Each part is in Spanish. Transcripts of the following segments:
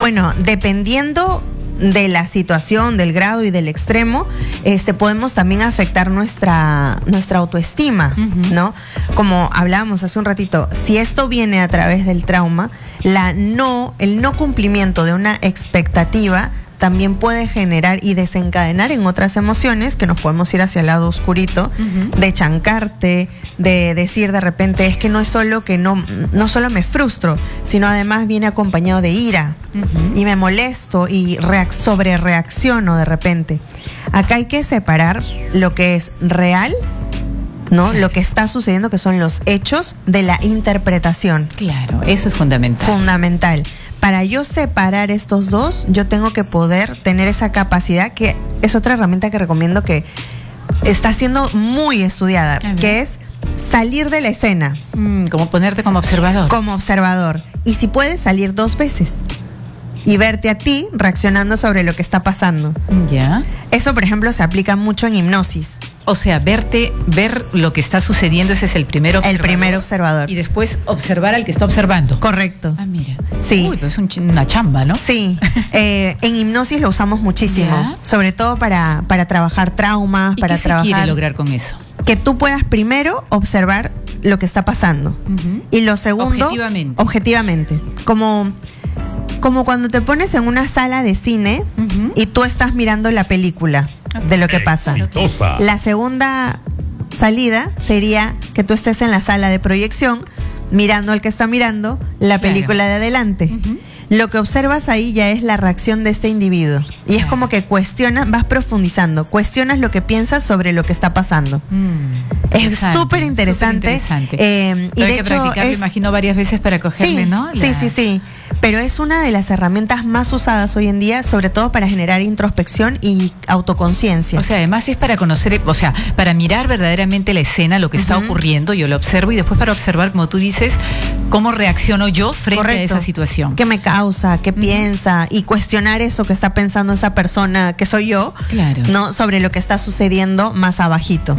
Bueno, dependiendo de la situación, del grado y del extremo, podemos también afectar nuestra autoestima, ¿no? Como hablábamos hace un ratito, si esto viene a través del trauma, el no cumplimiento de una expectativa también puede generar y desencadenar en otras emociones que nos podemos ir hacia el lado oscurito, de chancarte, de decir de repente, es que no es solo que no solo me frustro, sino además viene acompañado de ira, y me molesto y sobre reacciono de repente. Acá hay que separar lo que es real, ¿no? Lo que está sucediendo, que son los hechos, de la interpretación. Claro, eso es fundamental. Fundamental. Para yo separar estos dos, yo tengo que poder tener esa capacidad, que es otra herramienta que recomiendo, que está siendo muy estudiada, que es salir de la escena. Como ponerte como observador. Como observador. Y si puedes, salir 2 veces. Y verte a ti reaccionando sobre lo que está pasando. Ya. Eso, por ejemplo, se aplica mucho en hipnosis. O sea, ver lo que está sucediendo, ese es el primer observador. El primer observador. Y después observar al que está observando. Correcto. Ah, mira. Sí. Uy, pues es una chamba, ¿no? Sí. En hipnosis lo usamos muchísimo. ¿Ya? Sobre todo para trabajar traumas, ¿Y para qué trabajar. se quiere lograr con eso? Que tú puedas primero observar lo que está pasando. Y lo segundo, objetivamente. Como cuando te pones en una sala de cine y tú estás mirando la película de lo que pasa. Exitosa. La segunda salida sería que tú estés en la sala de proyección mirando al que está mirando la película de adelante. Lo que observas ahí ya es la reacción de este individuo. Y es como que vas profundizando, cuestionas lo que piensas sobre lo que está pasando. Es súper interesante. Y hay que practicarlo, imagino, varias veces para cogerle, sí, ¿no? Sí. Pero es una de las herramientas más usadas hoy en día, sobre todo para generar introspección y autoconciencia. O sea, además es para conocer, o sea, para mirar verdaderamente la escena, lo que está ocurriendo, yo lo observo, y después para observar, como tú dices, cómo reacciono yo frente a esa situación. ¿Qué me causa? ¿Qué piensa? Y cuestionar eso que está pensando esa persona, que soy yo, claro, ¿no? Sobre lo que está sucediendo más abajito.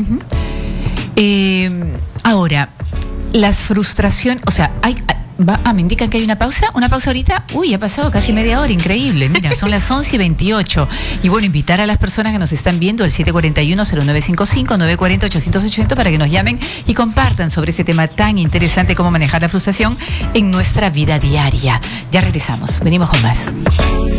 Ahora, las frustraciones, o sea, me indican que hay una pausa ahorita. Uy, ha pasado casi media hora, increíble. Mira, son las 11:28. Y bueno, invitar a las personas que nos están viendo al 741-0955, 940-880 para que nos llamen y compartan sobre ese tema tan interesante, cómo manejar la frustración en nuestra vida diaria. Ya regresamos, venimos con más.